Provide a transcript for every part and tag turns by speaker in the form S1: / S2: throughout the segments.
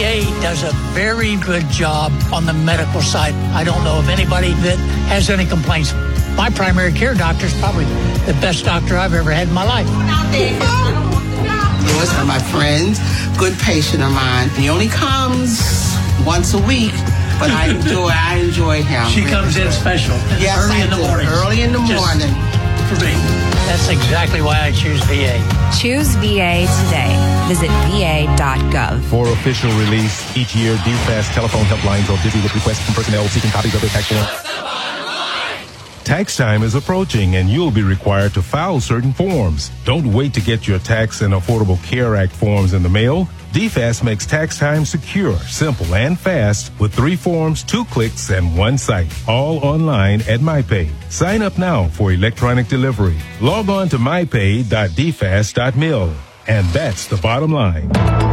S1: VA does a very good job on the medical side. I don't know of anybody that has any complaints. My primary care doctor is probably the best doctor I've ever had in my life.
S2: Louis, one of my friends, good patient of mine. He only comes once a week, but I enjoy him.
S1: She comes in special.
S2: Yes,
S1: early in the morning.
S2: Early in the morning.
S1: For me. That's exactly why I choose VA.
S3: Choose VA today. Visit va.gov.
S4: For official release, each year, DFAS telephone helplines are busy with requests from personnel seeking copies of their tax forms. Tax time is approaching, and you'll be required to file certain forms. Don't wait to get your Tax and Affordable Care Act forms in the mail. DFAS makes tax time secure, simple, and fast with 3 forms, 2 clicks, and 1 site. All online at MyPay. Sign up now for electronic delivery. Log on to mypay.dfas.mil. And that's the bottom line.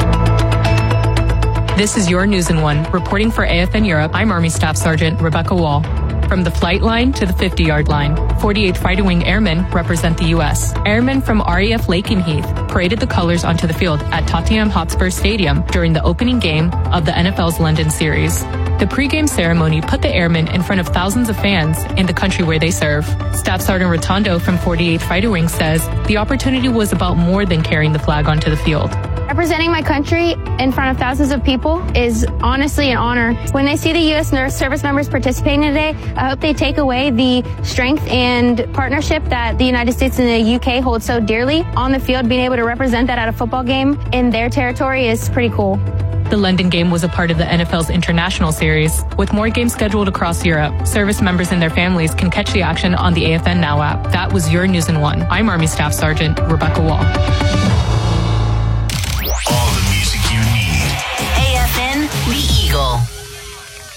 S5: This is your News in One. Reporting for AFN Europe, I'm Army Staff Sergeant Rebecca Wall. From the flight line to the 50-yard line, 48 Fighting Wing Airmen represent the U.S. Airmen from RAF Lakenheath paraded the colors onto the field at Tottenham Hotspur Stadium during the opening game of the NFL's London series. The pre-game ceremony put the airmen in front of thousands of fans in the country where they serve. Staff Sergeant Rotondo from 48th Fighter Wing says the opportunity was about more than carrying the flag onto the field.
S6: Representing my country in front of thousands of people is honestly an honor. When they see the U.S. service members participating today, I hope they take away the strength and partnership that the United States and the U.K. hold so dearly. On the field, being able to represent that at a football game in their territory is pretty cool.
S5: The London game was a part of the NFL's International Series. With more games scheduled across Europe, service members and their families can catch the action on the AFN Now app. That was your News in One. I'm Army Staff Sergeant Rebecca Wall.
S7: All the music you need.
S3: AFN, The Eagle.